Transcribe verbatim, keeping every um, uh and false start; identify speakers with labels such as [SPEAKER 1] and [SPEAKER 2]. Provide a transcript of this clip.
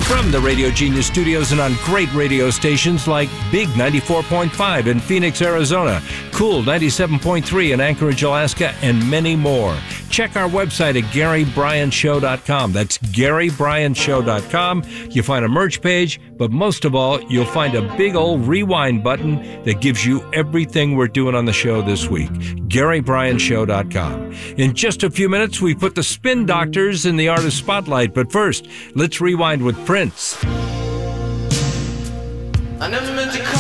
[SPEAKER 1] From the Radio Genius studios and on great radio stations like Big ninety-four point five in Phoenix, Arizona, Cool ninety-seven point three in Anchorage, Alaska, and many more. Check our website at Gary Bryan Show dot com. That's Gary Bryan Show dot com. You'll find a merch page, but most of all, you'll find a big old rewind button that gives you everything we're doing on the show this week. Gary Bryan Show dot com. In just a few minutes, we put the Spin Doctors in the Artist Spotlight, but first, let's rewind with Prince.
[SPEAKER 2] I never meant to